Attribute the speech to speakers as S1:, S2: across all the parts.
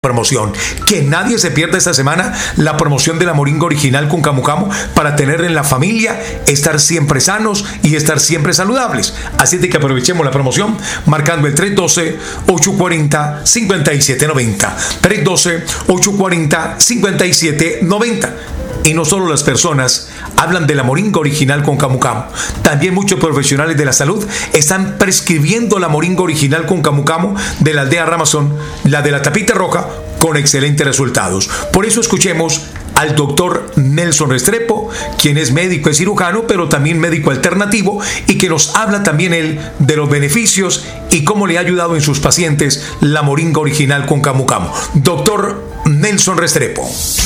S1: Promoción. Que nadie se pierda esta semana la promoción de la moringa original con camu camu para tener en la familia, estar siempre sanos y estar siempre saludables. Así de que aprovechemos la promoción marcando el 312-840-5790. 312-840-5790. Y no solo las personas hablan de la moringa original con camu camu, también muchos profesionales de la salud están prescribiendo la moringa original con camu camu de la aldea Ramazón, la de la tapita roja, con excelentes resultados. Por eso escuchemos al doctor Nelson Restrepo, quien es médico y cirujano, pero también médico alternativo, y que nos habla también él de los beneficios y cómo le ha ayudado en sus pacientes la moringa original con camu camu. Doctor Nelson Restrepo.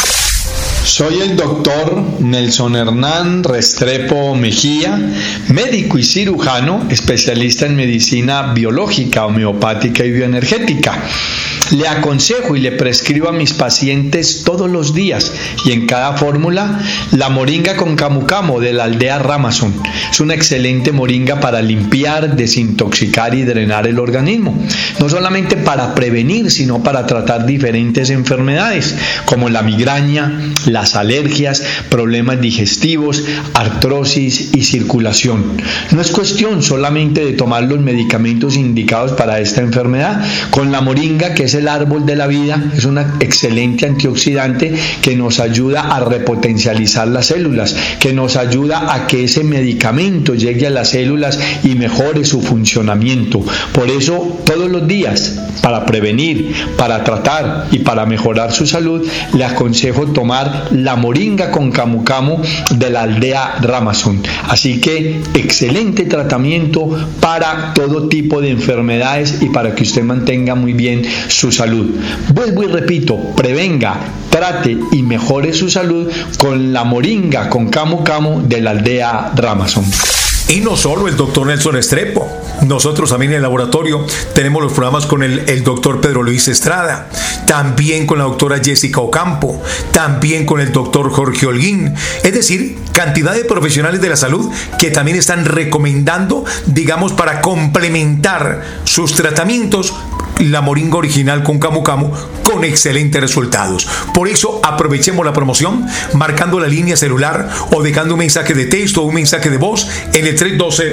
S2: Soy el doctor Nelson Hernán Restrepo Mejía, médico y cirujano, especialista en medicina biológica, homeopática y bioenergética. Le aconsejo y le prescribo a mis pacientes todos los días y en cada fórmula la moringa con camu camu de la aldea Ramazón. Es una excelente moringa para limpiar, desintoxicar y drenar el organismo. No solamente para prevenir, sino para tratar diferentes enfermedades como la migraña, las alergias, problemas digestivos, artrosis y circulación. No es cuestión solamente de tomar los medicamentos indicados para esta enfermedad. Con la moringa, que es el árbol de la vida, es una excelente antioxidante que nos ayuda a repotencializar las células, que nos ayuda a que ese medicamento llegue a las células y mejore su funcionamiento. Por eso, todos los días, para prevenir, para tratar y para mejorar su salud, le aconsejo tomar la moringa con camu camu de la aldea Ramazón. Así que excelente tratamiento para todo tipo de enfermedades y para que usted mantenga muy bien su salud. Vuelvo y repito, prevenga, trate y mejore su salud con la moringa con camu camu de la aldea Ramazón.
S1: Y no solo el doctor Nelson Restrepo, nosotros también en el laboratorio tenemos los programas con el doctor Pedro Luis Estrada, también con la doctora Jessica Ocampo, también con el doctor Jorge Holguín. Es decir, cantidad de profesionales de la salud que también están recomendando, digamos, para complementar sus tratamientos, la moringa original con camu camu con excelentes resultados. Por eso aprovechemos la promoción marcando la línea celular o dejando un mensaje de texto o un mensaje de voz en el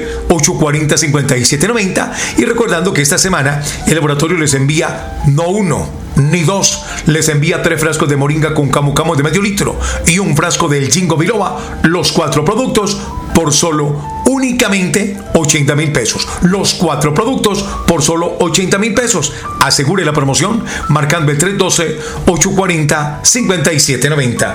S1: 312-840-5790 y recordando que esta semana el laboratorio les envía no uno ni dos, les envía 3 frascos de moringa con camu camu de medio litro y un frasco del Ginkgo biloba, los 4 productos por solo únicamente 80,000 pesos. Los 4 productos por solo 80,000 pesos. Asegure la promoción marcando el 312-840-5790.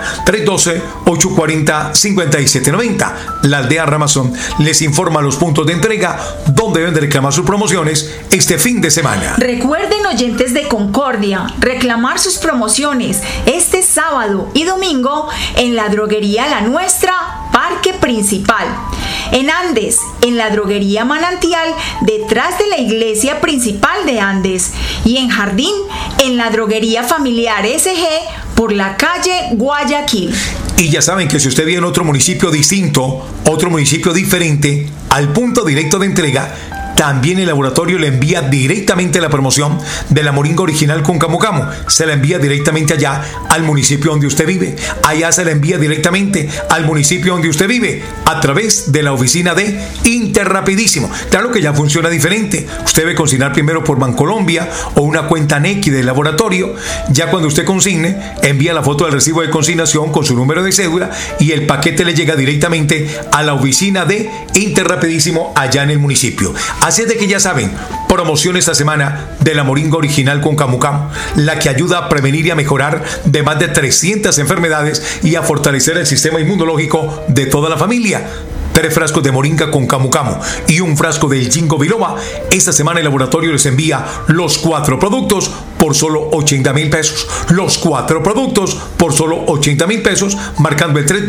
S1: 312-840-5790. La aldea Ramazón les informa los puntos de entrega donde deben de reclamar sus promociones este fin de semana.
S3: Recuerden, oyentes de Concordia, reclamar sus promociones este sábado y domingo en la droguería La Nuestra, Parque Principal. En Andes, en la droguería Manantial, detrás de la iglesia principal de Andes. Y en Jardín, en la droguería familiar SG, por la calle Guayaquil.
S1: Y ya saben que si usted vive en otro municipio distinto, otro municipio diferente, al punto directo de entrega, también el laboratorio le envía directamente la promoción de la moringa original con camu camu. Se la envía directamente allá al municipio donde usted vive. Allá se la envía directamente al municipio donde usted vive a través de la oficina de Interrapidísimo. Claro que ya funciona diferente. Usted debe consignar primero por Bancolombia o una cuenta Nequi del laboratorio. Ya cuando usted consigne, envía la foto del recibo de consignación con su número de cédula y el paquete le llega directamente a la oficina de Interrapidísimo allá en el municipio. Así es de que ya saben, promoción esta semana de la moringa original con camu camu, la que ayuda a prevenir y a mejorar de más de 300 enfermedades y a fortalecer el sistema inmunológico de toda la familia. 3 frascos de moringa con camu camu y un frasco del Ginkgo biloba. Esta semana el laboratorio les envía los 4 productos por solo 80,000 pesos. Los 4 productos por solo 80,000 pesos, marcando el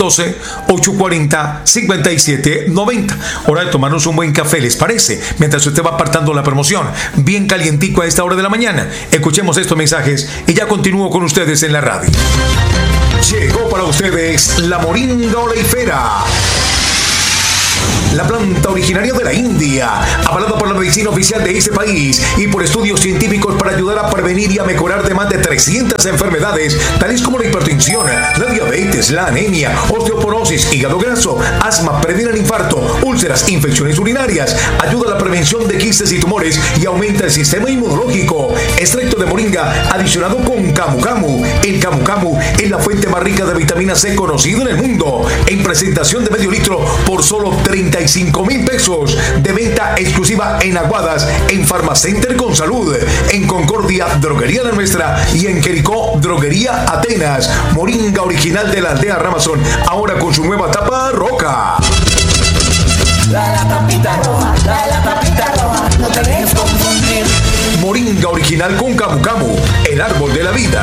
S1: 312-840-5790. Hora de tomarnos un buen café, ¿les parece? Mientras usted va apartando la promoción, bien calientico a esta hora de la mañana. Escuchemos estos mensajes y ya continúo con ustedes en la radio. Llegó para ustedes la moringa oleifera. la planta originaria de la India, avalada por la medicina oficial de ese país y por estudios científicos para ayudar a prevenir y a mejorar de más de 300 enfermedades, tales como la hipertensión, la diabetes, la anemia, osteoporosis, hígado graso, asma, previene el infarto, úlceras, infecciones urinarias, ayuda a la prevención de quistes y tumores y aumenta el sistema inmunológico. Extracto de moringa adicionado con camu camu. El camu camu es la fuente más rica de vitamina C conocida en el mundo. En presentación de medio litro por solo 35,000 pesos. De venta exclusiva en Aguadas, en Farmacenter con Salud, en Concordia, Droguería La Nuestra y en Jericó, Droguería Atenas. Moringa original de la aldea Ramazón, ahora con su nueva tapa roja.
S4: La tapita roja, la tapita roja, no te dejes confundir.
S1: Moringa original con camu camu, el árbol de la vida.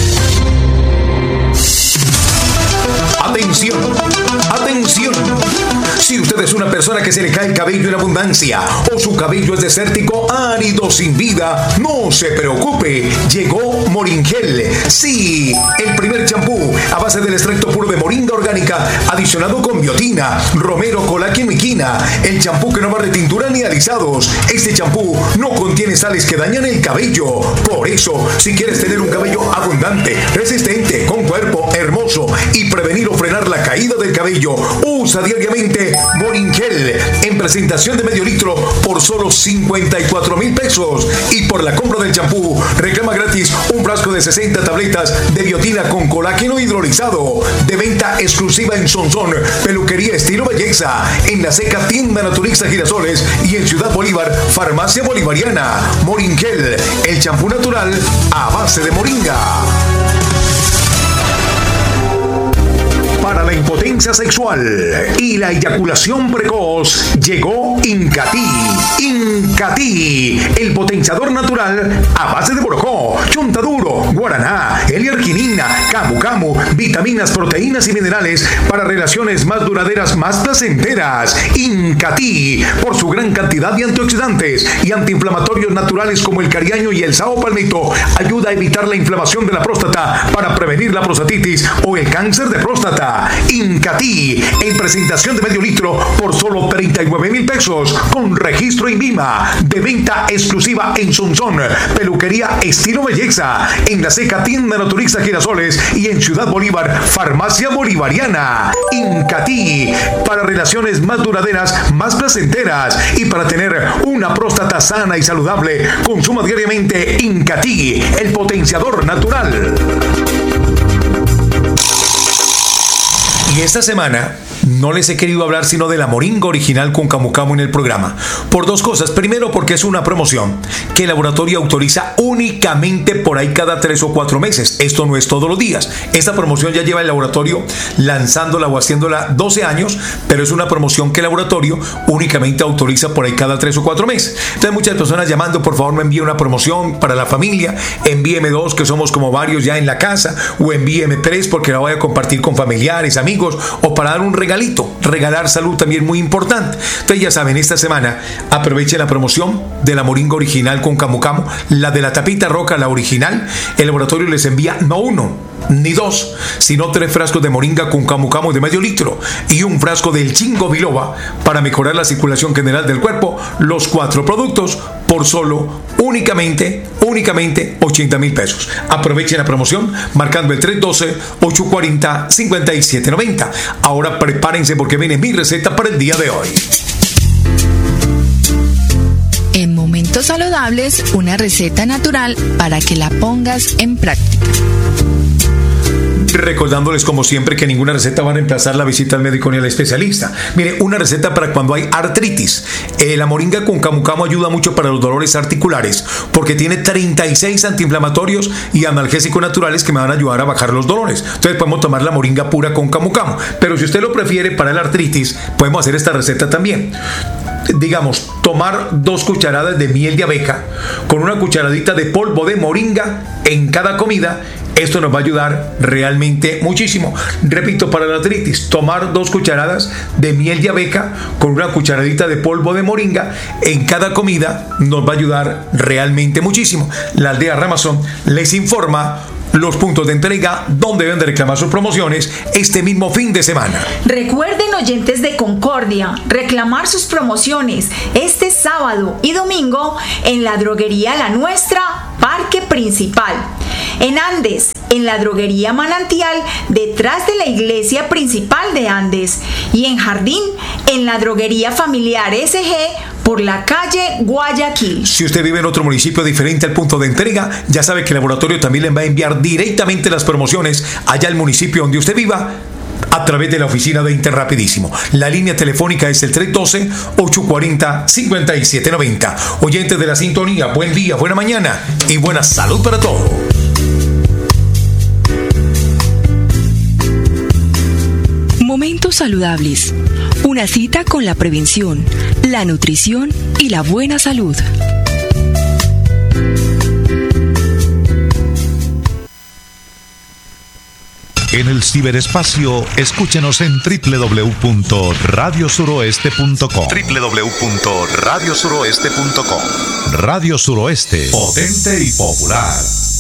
S1: Atención, atención. Si usted es una persona que se le cae el cabello en abundancia o su cabello es desértico, árido, sin vida, no se preocupe. Llegó Moringel. Sí, el primer champú a base del extracto puro de moringa orgánica adicionado con biotina, romero, colágeno y quina. El champú que no va a retintura ni alisados. Este champú no contiene sales que dañan el cabello. Por eso, si quieres tener un cabello abundante, resistente, con cuerpo hermoso y prevenir o frenar la caída del cabello, usa diariamente Moringel en presentación de medio litro por solo 54,000 pesos. Y por la compra del champú, reclama gratis un frasco de 60 tabletas de biotina con colágeno hidrolizado. De venta exclusiva en Sonsón, peluquería estilo belleza, en La Seca, tienda naturista Girasoles y en Ciudad Bolívar, farmacia bolivariana. Moringel, el champú natural a base de moringa. Para la impotencia sexual y la eyaculación precoz, llegó Incatí. Incatí, el potenciador natural a base de borojó, chontaduro, guaraná, L-arginina, camu camu, vitaminas, proteínas y minerales para relaciones más duraderas, más placenteras. Incatí, por su gran cantidad de antioxidantes y antiinflamatorios naturales como el cariaño y el sao palmito, ayuda a evitar la inflamación de la próstata para prevenir la prostatitis o el cáncer de próstata. Incatí, en presentación de medio litro por solo 39,000 pesos, con registro INVIMA. De venta exclusiva en Sonsón, peluquería estilo belleza, en La Seca, tienda naturista Girasoles y en Ciudad Bolívar, farmacia bolivariana. Incatí, para relaciones más duraderas, más placenteras y para tener una próstata sana y saludable, consuma diariamente Incatí, el potenciador natural. Y esta semana no les he querido hablar sino de la moringa original con camu camu en el programa. Por dos cosas. Primero, porque es una promoción que el laboratorio autoriza únicamente por ahí cada 3 o 4 meses. Esto no es todos los días. Esta promoción ya lleva el laboratorio lanzándola o haciéndola 12 años, pero es una promoción que el laboratorio únicamente autoriza por ahí cada 3 o 4 meses. Entonces muchas personas llamando, por favor me envíe una promoción para la familia, envíeme 2 que somos como varios ya en la casa, o envíeme 3 porque la voy a compartir con familiares, amigos, o para dar un regalito. Regalar salud también muy importante. Entonces ya saben, esta semana aprovechen la promoción de la moringa original con camu camu, la de la tapita roja, la original. El laboratorio les envía no 1 ni 2, sino 3 frascos de moringa con camu camu de medio litro y un frasco del chingo biloba para mejorar la circulación general del cuerpo. Los 4 productos por solo únicamente 80,000 pesos. Aprovechen la promoción marcando el 312-840-5790. Ahora prepárense porque viene mi receta para el día de hoy.
S5: En Momentos Saludables, una receta natural para que la pongas en práctica.
S1: Recordándoles como siempre que ninguna receta va a reemplazar la visita al médico ni al especialista. Mire, una receta para cuando hay artritis. La moringa con camu camu ayuda mucho para los dolores articulares porque tiene 36 antiinflamatorios y analgésicos naturales que me van a ayudar a bajar los dolores. Entonces podemos tomar la moringa pura con camu camu. Pero si usted lo prefiere para la artritis, podemos hacer esta receta también. Digamos, tomar 2 cucharadas de miel de abeja con una cucharadita de polvo de moringa en cada comida. Esto nos va a ayudar realmente muchísimo. Repito, para la artritis, tomar 2 cucharadas de miel de abeja con una cucharadita de polvo de moringa en cada comida nos va a ayudar realmente muchísimo. La aldea Ramazón les informa los puntos de entrega donde deben de reclamar sus promociones este mismo fin de semana.
S3: Recuerden, oyentes de Concordia, reclamar sus promociones este sábado y domingo en la droguería La Nuestra, Parque Principal. En Andes, en la droguería Manantial, detrás de la iglesia principal de Andes. Y en Jardín, en la droguería familiar SG, por la calle Guayaquil.
S1: Si usted vive en otro municipio diferente al punto de entrega, ya sabe que el laboratorio también le va a enviar directamente las promociones allá al municipio donde usted viva, a través de la oficina de Interrapidísimo. La línea telefónica es el 312-840-5790. Oyentes de la sintonía, buen día, buena mañana y buena salud para todos.
S5: Momentos saludables. Una cita con la prevención, la nutrición y la buena salud.
S6: En el ciberespacio, escúchenos en www.radiosuroeste.com. www.radiosuroeste.com. Radio Suroeste, potente y popular.